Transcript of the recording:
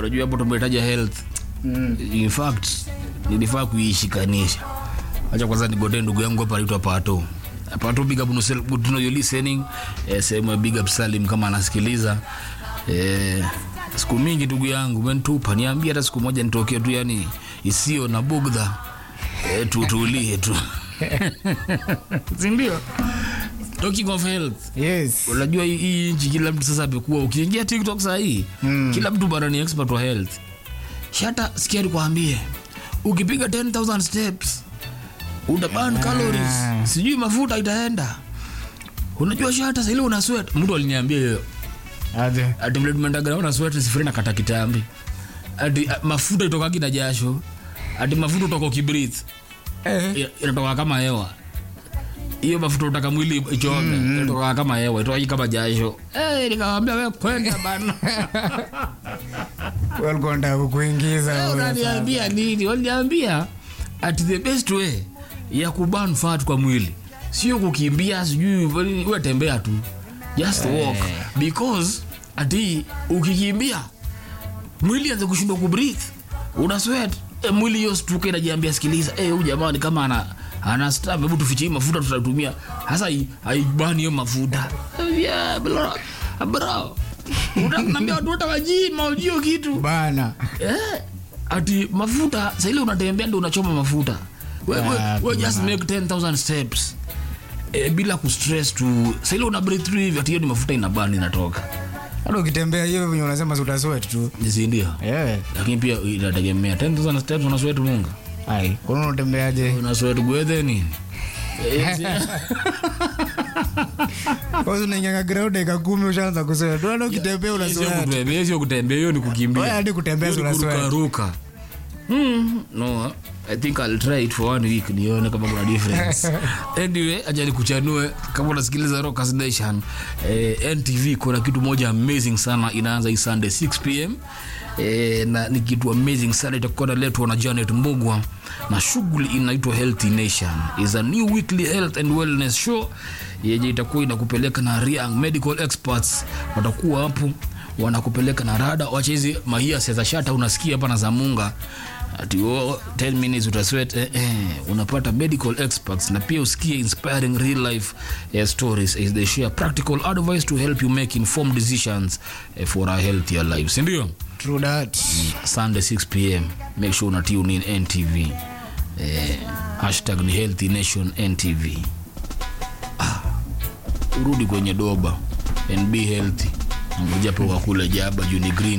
unajua hapo tumetaja health. In fact nilifaa kuishikanisha. Acha kwanza nigote ndugu yangu hapa anaitwa Pato. Pato, big up yourself, good to know you listening. Sema big up Salim kama anasikiliza. Siku mingi ndugu yangu umenitupa, niambia hata siku moja nitokee tu, yani isio na bugdha. Tutulie tu. Sindio? Talking of health. Yes. Unajua hii nchi kila mtu sasa amekuwa, ukiingia TikTok saa hii kila mtu bado ni expert wa health. Shata sikia nikwambie, ukipiga 10,000 steps utaburn calories, sijui mafuta itaenda. Unajua shata sasa ile una sweat, mtu aliniambia hiyo. Ati vile tumeenda una sweat sifuri na kata kitambi. Ati mafuta itoka kina jasho. Ati mafuta utoka kibreathe. Inatoka kama hewa. Hiyo mafuta utaka mwili ichome, inatoka kama hewa, itoka kama jasho. Nikamwambia wewe kwenda bana. Walgonda kukuingiza wewe. Unaniambia nini? Waliambia at the best way ya kuburn fat kwa mwili sio kukimbia, sijui wewe tembea tu. Just walk, because ati ukikimbia mwili anza kushindwa kubreathe, una sweat, mwili hiyo stuka inajiambia sikiliza, huyu jamani kama ana stop, hebu tufiche mafuta tutatumia hasa haibani hiyo mafuta. Yeah bro. Unaniambia watu watawajima ujio kitu bana. Ati mafuta sasa ile unatembea ndio unachoma mafuta. Wewe just make 10,000 steps. Bila ku stress tu. Sasa ile una breathe through hivi ati hiyo ni mafuta inabani inatoka. Hata ukitembea hiyo venye unasema uta sweat tu. Ndio. Lakini pia inategemea 10,000 steps una sweat munga. Ai, kwa nini unatembeaje? Una sweat gwethe nini? Kwa hiyo unaingia ground dakika 10 ushaanza kusweat. Ndio ukitembea una sweat. Sio kutembea, hiyo ni kukimbia. Wewe hadi kutembea una sweat. Ruka. No, I think I'll try it for 1 week nione kama kuna difference. Anyway, acha nikuchanue kama unasikiliza Rockers Nation. NTV kuna kitu moja amazing sana inaanza hii Sunday 6 p.m. Na ni kitu amazing sana itakuwa letwa na Janet Mbugwa na shughuli inaitwa Healthy Nation. Is a new weekly health and wellness show yenye itakuwa inakupeleka na Riang medical experts watakuwa hapo wanakupeleka na rada. Wacha hizi mahia sasa shata unasikia hapa na Zamunga ati 10 minutes utasweat, unapata medical experts na pia usikie inspiring real life stories as they share practical advice to help you make informed decisions for a healthier life. Ndio? True that. Sunday 6 p.m. Make sure una tune in NTV. Hashtag ni Healthy Nation NTV. Urudi kwenye doba and be healthy. Ngoja pe wakule jaba Juni Green.